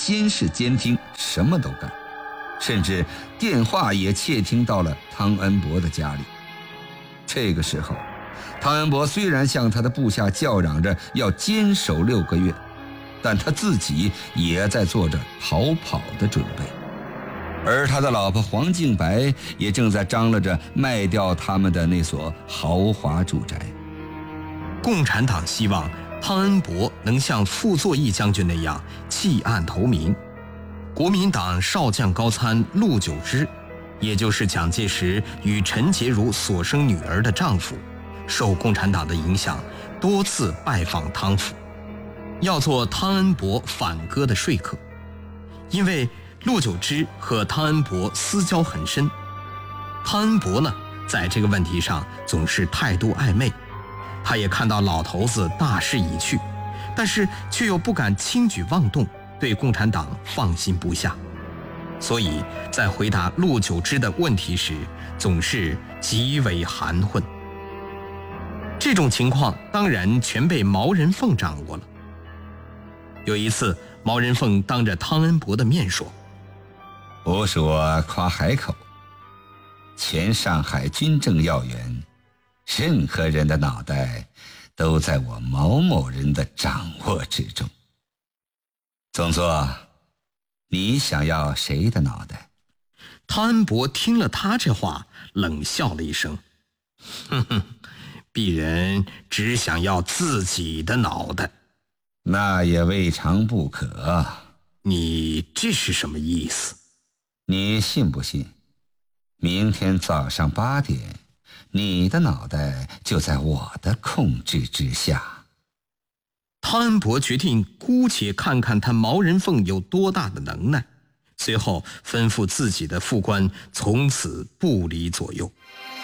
监视监听，什么都干，甚至电话也窃听到了汤恩伯的家里。这个时候，汤恩伯虽然向他的部下叫嚷着要坚守6个月，但他自己也在做着逃跑的准备，而他的老婆黄敬白也正在张罗着卖掉他们的那所豪华住宅。 共产党希望汤恩伯能像傅作义将军那样弃暗投明。国民党少将高参陆九之，也就是蒋介石与陈洁如所生女儿的丈夫，受共产党的影响，多次拜访汤府，要做汤恩伯反戈的说客。因为陆九之和汤恩伯私交很深，汤恩伯呢，在这个问题上总是态度暧昧。他也看到老头子大势已去，但是却又不敢轻举妄动，对共产党放心不下，所以在回答陆九之的问题时，总是极为含混。这种情况当然全被毛人凤掌握了。有一次，毛人凤当着汤恩伯的面说：“ 不是我夸海口，全上海军政要员，任何人的脑袋都在我毛某人的掌握之中。总座，你想要谁的脑袋？” 汤恩伯听了他这话，冷笑了一声：“哼哼，鄙人只想要自己的脑袋。”“ 那也未尝不可。”“ 你这是什么意思？”“ 你信不信？明天早上8点。你的脑袋就在我的控制之下。” 汤恩伯决定姑且看看他毛人凤有多大的能耐，随后吩咐自己的副官从此不离左右。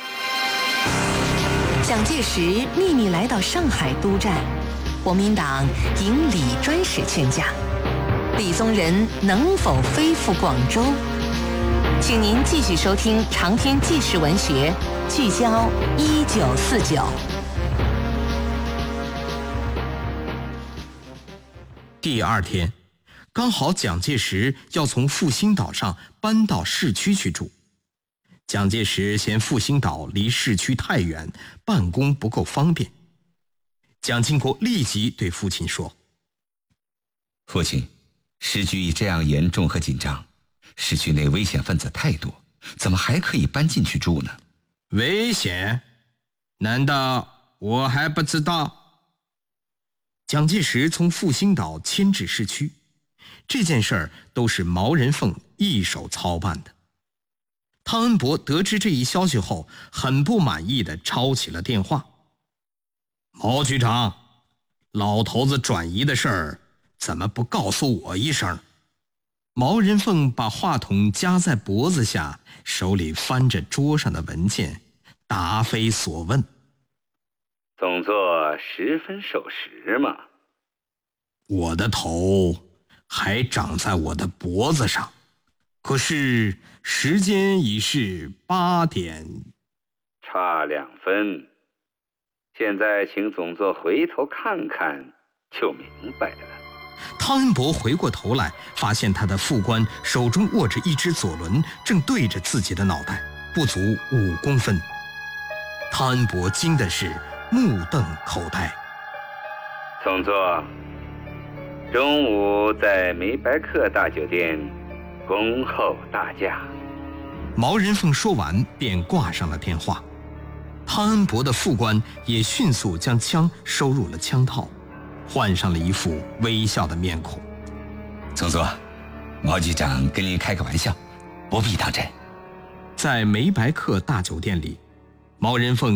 蒋介石秘密来到上海督战，国民党迎李专使劝架，李宗仁能否飞赴广州？请您继续收听长篇纪实文学《聚焦1949》。 第2天，刚好蒋介石要从复兴岛上搬到市区去住。蒋介石嫌复兴岛离市区太远，办公不够方便。蒋经国立即对父亲说：“ 父亲，时局已这样严重和紧张，市区内危险分子太多，怎么还可以搬进去住呢？”“ 危险？难道我还不知道？”蒋介石从复兴岛迁至市区，这件事儿都是毛人凤一手操办的。汤恩伯得知这一消息后，很不满意地抄起了电话：“毛局长，老头子转移的事儿怎么不告诉我一声？”毛人凤把话筒夹在脖子下，手里翻着桌上的文件，答非所问：“ 总座十分守时嘛。”“ 我的头还长在我的脖子上，可是时间已是8点， 差2分。现在请总座回头看看，就明白了。” 汤恩伯回过头来，发现他的副官手中握着一只左轮，正对着自己的脑袋，不足5公分。汤恩伯惊的是目瞪口呆。 “总座，中午在梅白客大酒店恭候大驾。” 毛人凤说完便挂上了电话。汤恩伯的副官也迅速将枪收入了枪套，换上了一副微笑的面孔。 “总座，毛局长跟您开个玩笑，不必当真。” 在梅白客大酒店里，毛人凤